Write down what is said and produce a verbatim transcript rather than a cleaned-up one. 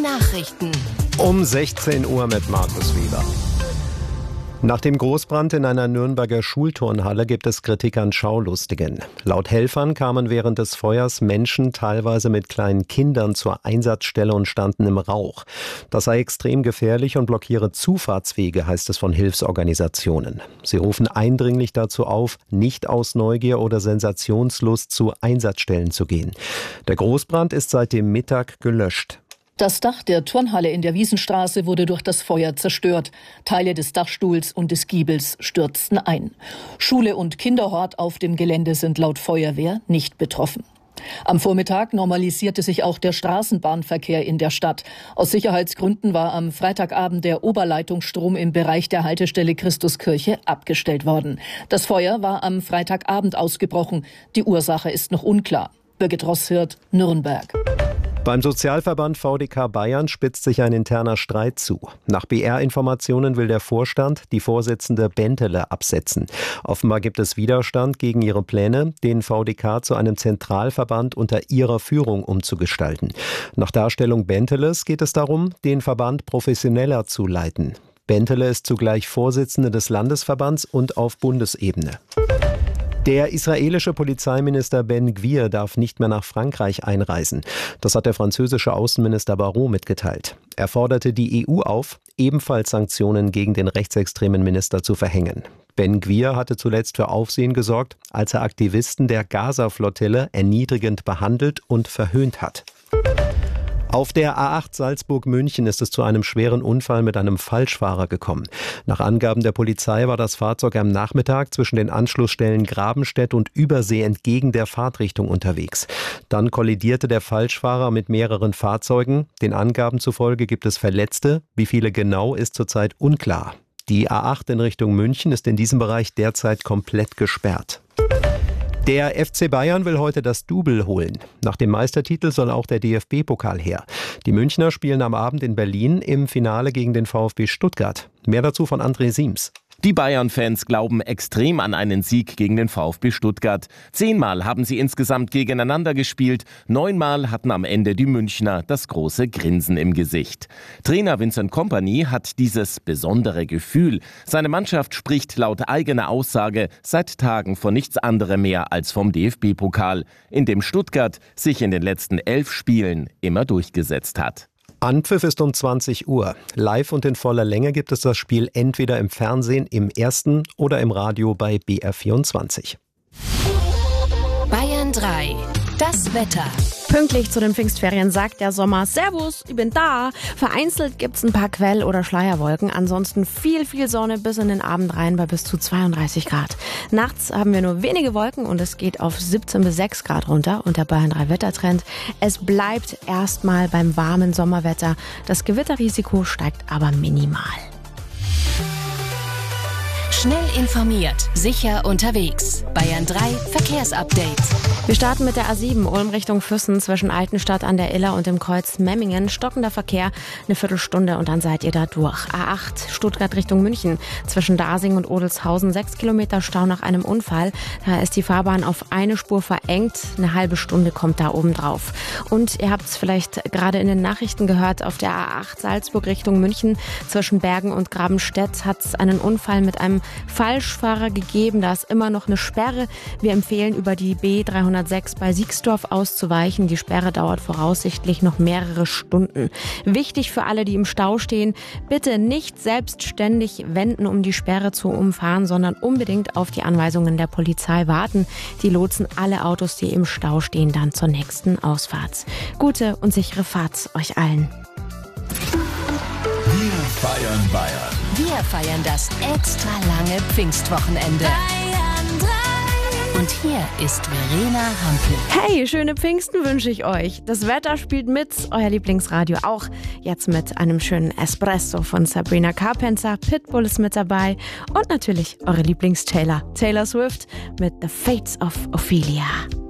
Nachrichten. Um sechzehn Uhr mit Markus Weber. Nach dem Großbrand in einer Nürnberger Schulturnhalle gibt es Kritik an Schaulustigen. Laut Helfern kamen während des Feuers Menschen teilweise mit kleinen Kindern zur Einsatzstelle und standen im Rauch. Das sei extrem gefährlich und blockiere Zufahrtswege, heißt es von Hilfsorganisationen. Sie rufen eindringlich dazu auf, nicht aus Neugier oder Sensationslust zu Einsatzstellen zu gehen. Der Großbrand ist seit dem Mittag gelöscht. Das Dach der Turnhalle in der Wiesenstraße wurde durch das Feuer zerstört. Teile des Dachstuhls und des Giebels stürzten ein. Schule und Kinderhort auf dem Gelände sind laut Feuerwehr nicht betroffen. Am Vormittag normalisierte sich auch der Straßenbahnverkehr in der Stadt. Aus Sicherheitsgründen war am Freitagabend der Oberleitungsstrom im Bereich der Haltestelle Christuskirche abgestellt worden. Das Feuer war am Freitagabend ausgebrochen. Die Ursache ist noch unklar. Birgit Rosshirt, Nürnberg. Beim Sozialverband V D K Bayern spitzt sich ein interner Streit zu. Nach B R-Informationen will der Vorstand die Vorsitzende Bentele absetzen. Offenbar gibt es Widerstand gegen ihre Pläne, den V D K zu einem Zentralverband unter ihrer Führung umzugestalten. Nach Darstellung Benteles geht es darum, den Verband professioneller zu leiten. Bentele ist zugleich Vorsitzende des Landesverbands und auf Bundesebene. Der israelische Polizeiminister Ben Gvir darf nicht mehr nach Frankreich einreisen. Das hat der französische Außenminister Barrot mitgeteilt. Er forderte die E U auf, ebenfalls Sanktionen gegen den rechtsextremen Minister zu verhängen. Ben Gvir hatte zuletzt für Aufsehen gesorgt, als er Aktivisten der Gaza-Flottille erniedrigend behandelt und verhöhnt hat. Auf der A acht Salzburg-München ist es zu einem schweren Unfall mit einem Falschfahrer gekommen. Nach Angaben der Polizei war das Fahrzeug am Nachmittag zwischen den Anschlussstellen Grabenstedt und Übersee entgegen der Fahrtrichtung unterwegs. Dann kollidierte der Falschfahrer mit mehreren Fahrzeugen. Den Angaben zufolge gibt es Verletzte. Wie viele genau, ist zurzeit unklar. Die A acht in Richtung München ist in diesem Bereich derzeit komplett gesperrt. Der F C Bayern will heute das Double holen. Nach dem Meistertitel soll auch der D F B-Pokal her. Die Münchner spielen am Abend in Berlin im Finale gegen den VfB Stuttgart. Mehr dazu von André Siems. Die Bayern-Fans glauben extrem an einen Sieg gegen den VfB Stuttgart. Zehnmal haben sie insgesamt gegeneinander gespielt. Neunmal hatten am Ende die Münchner das große Grinsen im Gesicht. Trainer Vincent Kompany hat dieses besondere Gefühl. Seine Mannschaft spricht laut eigener Aussage seit Tagen von nichts anderem mehr als vom D F B-Pokal, in dem Stuttgart sich in den letzten elf Spielen immer durchgesetzt hat. Anpfiff ist um zwanzig Uhr. Live und in voller Länge gibt es das Spiel entweder im Fernsehen, im Ersten oder im Radio bei B R vierundzwanzig. Bayern drei. Das Wetter. Pünktlich zu den Pfingstferien sagt der Sommer: Servus, ich bin da. Vereinzelt gibt's ein paar Quell- oder Schleierwolken. Ansonsten viel, viel Sonne bis in den Abend rein bei bis zu zweiunddreißig Grad. Nachts haben wir nur wenige Wolken und es geht auf siebzehn bis sechs Grad runter. Und der Bayern drei Wettertrend: Es bleibt erstmal beim warmen Sommerwetter. Das Gewitterrisiko steigt aber minimal. Schnell informiert, sicher unterwegs. Bayern drei Verkehrsupdate. Wir starten mit der A sieben Ulm Richtung Füssen zwischen Altenstadt an der Iller und dem Kreuz Memmingen. Stockender Verkehr, eine Viertelstunde und dann seid ihr da durch. A acht Stuttgart Richtung München zwischen Dasing und Odelshausen. Sechs Kilometer Stau nach einem Unfall. Da ist die Fahrbahn auf eine Spur verengt. Eine halbe Stunde kommt da oben drauf. Und ihr habt es vielleicht gerade in den Nachrichten gehört, auf der A acht Salzburg Richtung München zwischen Bergen und Grabenstedt hat es einen Unfall mit einem Falschfahrer gegeben. Da ist immer noch eine Sperre. Wir empfehlen, über die B dreihundertsechs bei Siegsdorf auszuweichen. Die Sperre dauert voraussichtlich noch mehrere Stunden. Wichtig für alle, die im Stau stehen: Bitte nicht selbstständig wenden, um die Sperre zu umfahren, sondern unbedingt auf die Anweisungen der Polizei warten. Die lotsen alle Autos, die im Stau stehen, dann zur nächsten Ausfahrt. Gute und sichere Fahrt euch allen. Wir feiern Bayern. Wir feiern das extra lange Pfingstwochenende. Bayern drei. Und hier ist Verena Hampel. Hey, schöne Pfingsten wünsche ich euch. Das Wetter spielt mit, euer Lieblingsradio auch. Jetzt mit einem schönen Espresso von Sabrina Carpenter. Pitbull ist mit dabei. Und natürlich eure Lieblings-Taylor, Taylor Swift mit The Fates of Ophelia.